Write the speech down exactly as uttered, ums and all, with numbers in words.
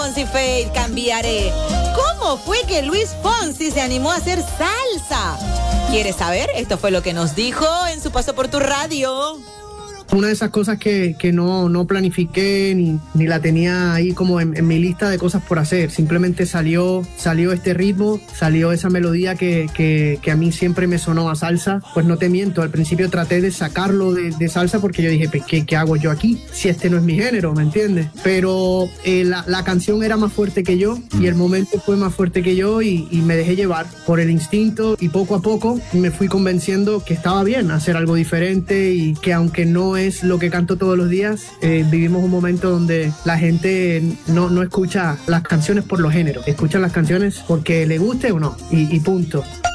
Fonsi Fade, Cambiaré. ¿Cómo fue que Luis Fonsi se animó a hacer salsa? ¿Quieres saber? Esto fue lo que nos dijo en su paso por tu radio. Una de esas cosas que, que no, no planifiqué ni, ni la tenía ahí como en, en mi lista de cosas por hacer. Simplemente salió, salió este ritmo, salió esa melodía que, que, que a mí siempre me sonó a salsa. Pues no te miento, al principio traté de sacarlo de, de salsa porque yo dije, ¿qué, ¿qué hago yo aquí? Si este no es mi género, ¿me entiendes? Pero eh, la, la canción era más fuerte que yo y el momento fue más fuerte que yo y, y me dejé llevar por el instinto y poco a poco me fui convenciendo que estaba bien hacer algo diferente y que aunque no es es lo que canto todos los días. Eh, vivimos un momento donde la gente no, no escucha las canciones por los géneros, escuchan las canciones porque le guste o no, y, y punto.